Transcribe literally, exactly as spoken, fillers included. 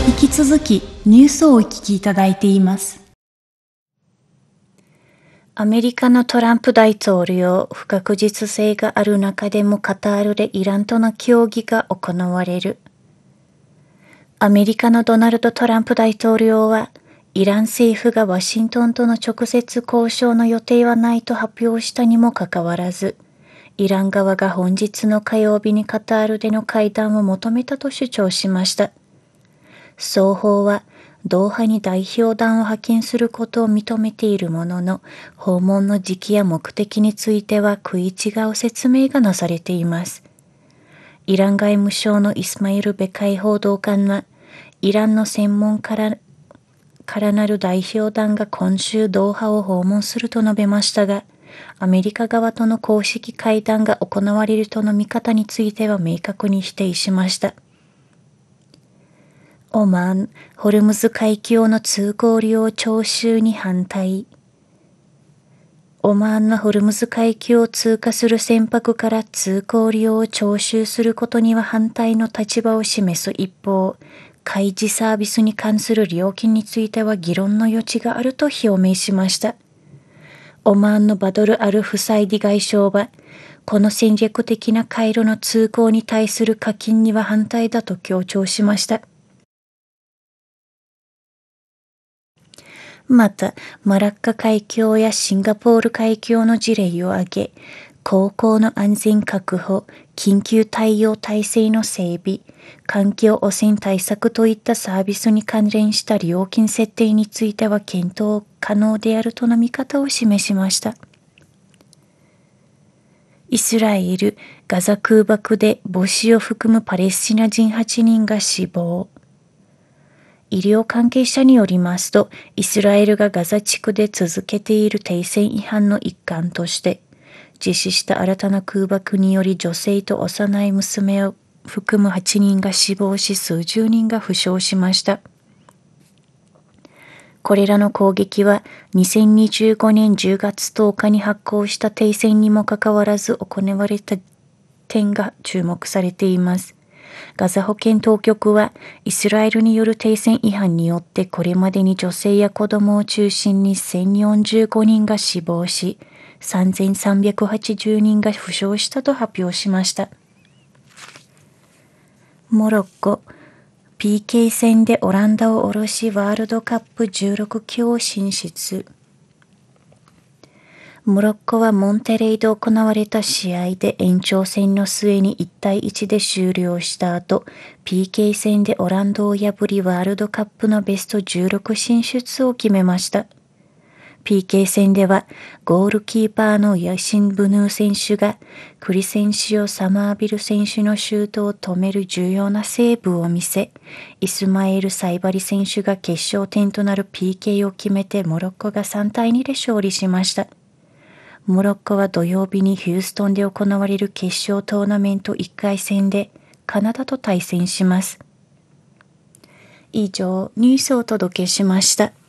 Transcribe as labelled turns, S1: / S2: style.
S1: 引き続きニュースをお聞きいただいています。
S2: アメリカのトランプ大統領、不確実性がある中でもカタールでイランとの協議が行われる。アメリカのドナルド・トランプ大統領は、イラン政府がワシントンとの直接交渉の予定はないと発表したにもかかわらず、イラン側が本日の火曜日にカタールでの会談を求めたと主張しました。双方は、ドーハに代表団を派遣することを認めているものの、訪問の時期や目的については食い違う説明がなされています。イラン外務省のイスマイル・ベカイ報道官は、イランの専門家らからなる代表団が今週ドーハを訪問すると述べましたが、アメリカ側との公式会談が行われるとの見方については明確に否定しました。オマーン・ホルムズ海峡の通行料徴収に反対。オマーンのホルムズ海峡を通過する船舶から通行料を徴収することには反対の立場を示す一方、海事サービスに関する料金については議論の余地があると表明しました。オマーンのバドル・アル・フサイディ外相は、この戦略的な海路の通行に対する課金には反対だと強調しました。また、マラッカ海峡やシンガポール海峡の事例を挙げ、航行の安全確保、緊急対応体制の整備、環境汚染対策といったサービスに関連した料金設定については検討可能であるとの見方を示しました。イスラエル・ガザ空爆で母子を含むパレスチナ人はちにんが死亡。医療関係者によりますと、イスラエルがガザ地区で続けている停戦違反の一環として、実施した新たな空爆により女性と幼い娘を含むはちにんが死亡し、数十人が負傷しました。これらの攻撃はにせんにじゅうごねんじゅうがつとおかに発効した停戦にもかかわらず行われた点が注目されています。ガザ保健当局は、イスラエルによる停戦違反によってこれまでに女性や子供を中心にせんよんじゅうごにんが死亡し、さんぜんさんびゃくはちじゅうにんが負傷したと発表しました。モロッコ、ピーケー 戦でオランダを下ろしワールドカップじゅうろく強進出。モロッコはモンテレイで行われた試合で延長戦の末にいちたいいちで終了した後、ピーケー 戦でオランダを破りワールドカップのベストじゅうろく進出を決めました。ピーケー 戦ではゴールキーパーのヤシン・ブヌー選手がクリセンシオ・サマービル選手のシュートを止める重要なセーブを見せ、イスマエル・サイバリ選手が決勝点となる ピーケー を決めてモロッコがさんたいにで勝利しました。モロッコは土曜日にヒューストンで行われる決勝トーナメントいっかい戦でカナダと対戦します。以上、ニュースをお届けしました。